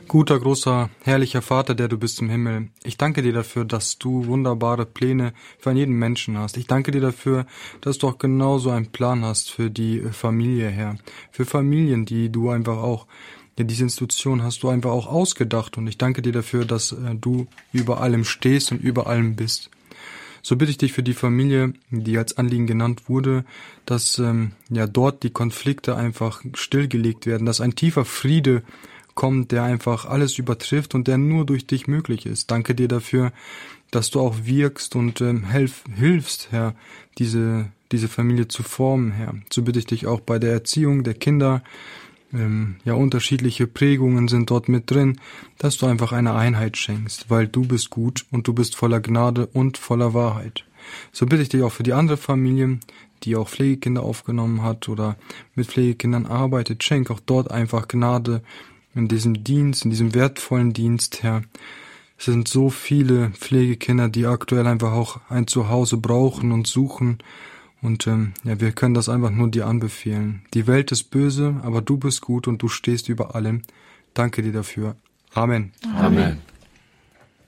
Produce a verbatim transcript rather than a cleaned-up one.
Guter, großer, herrlicher Vater, der du bist im Himmel, ich danke dir dafür, dass du wunderbare Pläne für jeden Menschen hast. Ich danke dir dafür, dass du auch genauso einen Plan hast für die Familie, Herr. Für Familien, die du einfach auch, ja, diese Institution hast du einfach auch ausgedacht. Und ich danke dir dafür, dass äh, du über allem stehst und über allem bist. So bitte ich dich für die Familie, die als Anliegen genannt wurde, dass ähm, ja dort die Konflikte einfach stillgelegt werden, dass ein tiefer Friede kommt, der einfach alles übertrifft und der nur durch dich möglich ist. Danke dir dafür, dass du auch wirkst und ähm, helf, hilfst, Herr, diese diese Familie zu formen, Herr. So bitte ich dich auch bei der Erziehung der Kinder, ähm, ja, unterschiedliche Prägungen sind dort mit drin, dass du einfach eine Einheit schenkst, weil du bist gut und du bist voller Gnade und voller Wahrheit. So bitte ich dich auch für die andere Familie, die auch Pflegekinder aufgenommen hat oder mit Pflegekindern arbeitet, schenk auch dort einfach Gnade, in diesem Dienst, in diesem wertvollen Dienst, Herr. Es sind so viele Pflegekinder, die aktuell einfach auch ein Zuhause brauchen und suchen. Und ähm, ja, wir können das einfach nur dir anbefehlen. Die Welt ist böse, aber du bist gut und du stehst über allem. Danke dir dafür. Amen. Amen.